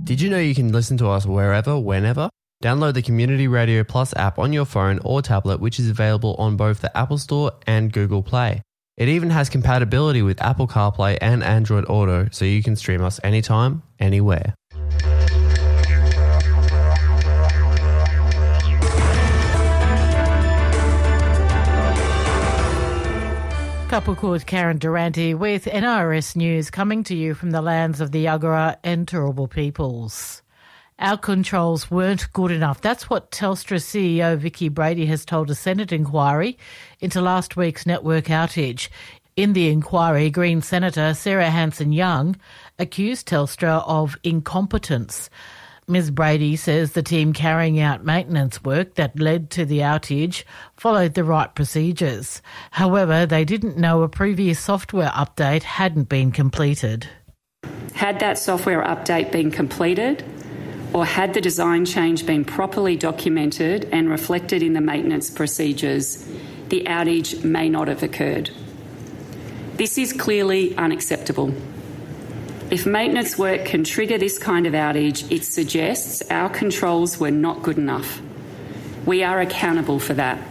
Did you know you can listen to us wherever, whenever? Download the Community Radio Plus app on your phone or tablet, which is available on both the Apple Store and Google Play. It even has compatibility with Apple CarPlay and Android Auto, so you can stream us anytime, anywhere. Couple called Karen Durante with NRS News, coming to you from the lands of the Yagara and Turrbal peoples. Our controls weren't good enough. That's what Telstra CEO Vicki Brady has told a Senate inquiry into last week's network outage. In the inquiry, Green Senator Sarah Hanson-Young accused Telstra of incompetence. Ms Brady says the team carrying out maintenance work that led to the outage followed the right procedures. However, they didn't know a previous software update hadn't been completed. Had that software update been completed, or had the design change been properly documented and reflected in the maintenance procedures, the outage may not have occurred. This is clearly unacceptable. If maintenance work can trigger this kind of outage, it suggests our controls were not good enough. We are accountable for that.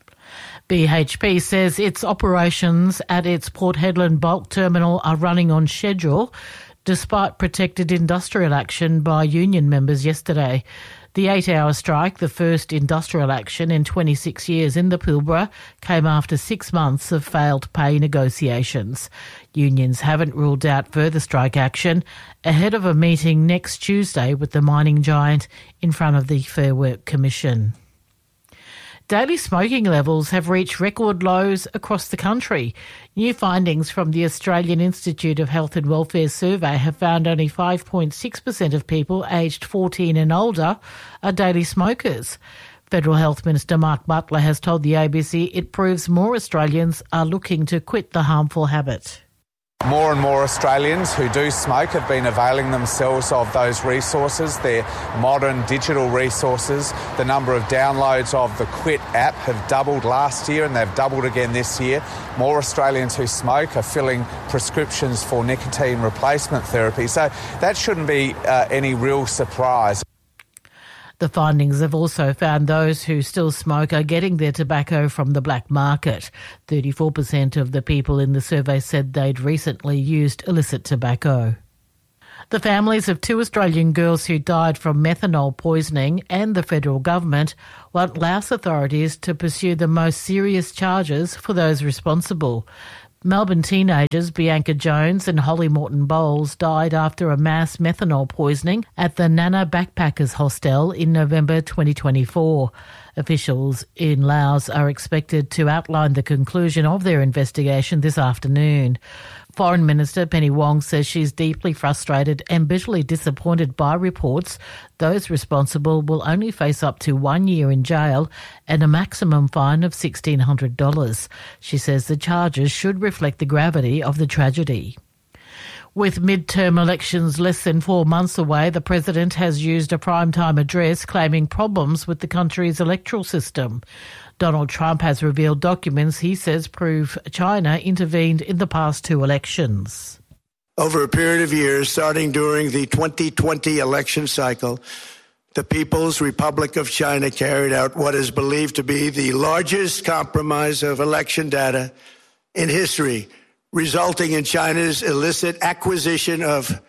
BHP says its operations at its Port Hedland bulk terminal are running on schedule, despite protected industrial action by union members yesterday. The 8-hour strike, the first industrial action in 26 years in the Pilbara, came after 6 months of failed pay negotiations. Unions haven't ruled out further strike action ahead of a meeting next Tuesday with the mining giant in front of the Fair Work Commission. Daily smoking levels have reached record lows across the country. New findings from the Australian Institute of Health and Welfare survey have found only 5.6% of people aged 14 and older are daily smokers. Federal Health Minister Mark Butler has told the ABC it proves more Australians are looking to quit the harmful habit. More and more Australians who do smoke have been availing themselves of those resources, their modern digital resources. The number of downloads of the Quit app have doubled last year and they've doubled again this year. More Australians who smoke are filling prescriptions for nicotine replacement therapy. So that shouldn't be any real surprise. The findings have also found those who still smoke are getting their tobacco from the black market. 34% of the people in the survey said they'd recently used illicit tobacco. The families of 2 Australian girls who died from methanol poisoning and the federal government want Laos authorities to pursue the most serious charges for those responsible. Melbourne teenagers Bianca Jones and Holly Morton Bowles died after a mass methanol poisoning at the Nana Backpackers Hostel in November 2024. Officials in Laos are expected to outline the conclusion of their investigation this afternoon. Foreign Minister Penny Wong says she's deeply frustrated and bitterly disappointed by reports those responsible will only face up to 1 year in jail and a maximum fine of $1,600. She says the charges should reflect the gravity of the tragedy. With midterm elections less than 4 months away, the President has used a primetime address claiming problems with the country's electoral system. Donald Trump has revealed documents he says prove China intervened in the past 2 elections. Over a period of years, starting during the 2020 election cycle, the People's Republic of China carried out what is believed to be the largest compromise of election data in history, resulting in China's illicit acquisition of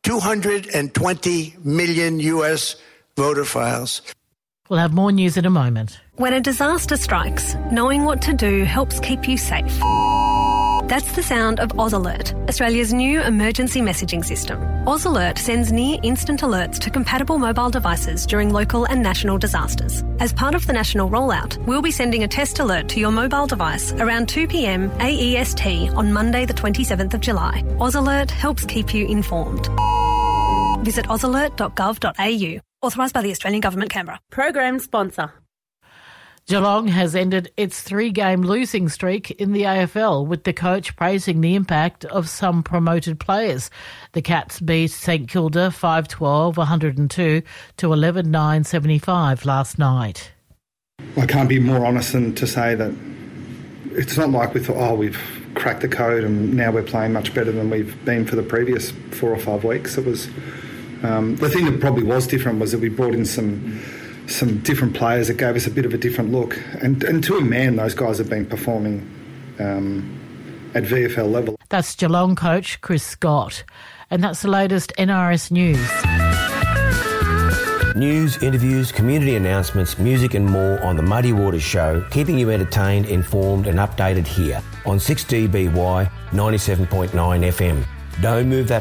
220 million U.S. voter files. We'll have more news in a moment. When a disaster strikes, knowing what to do helps keep you safe. That's the sound of Oz Alert, Australia's new emergency messaging system. Oz Alert sends near-instant alerts to compatible mobile devices during local and national disasters. As part of the national rollout, we'll be sending a test alert to your mobile device around 2 p.m. AEST on Monday the 27th of July. Oz Alert helps keep you informed. Visit ozalert.gov.au. Authorised by the Australian Government, Canberra. Program sponsor. Geelong has ended its 3-game losing streak in the AFL, with the coach praising the impact of some promoted players. The Cats beat St Kilda 5-12, 102 to 11-9, 75 last night. I can't be more honest than to say that it's not like we thought, we've cracked the code and now we're playing much better than we've been for the previous 4 or 5 weeks. It was The thing that probably was different was that we brought in some different players that gave us a bit of a different look. And to a man, those guys have been performing at VFL level. That's Geelong coach Chris Scott. And that's the latest NRS news. News, interviews, community announcements, music and more on the Muddy Waters Show, keeping you entertained, informed and updated here on 6DBY 97.9 FM. Don't move that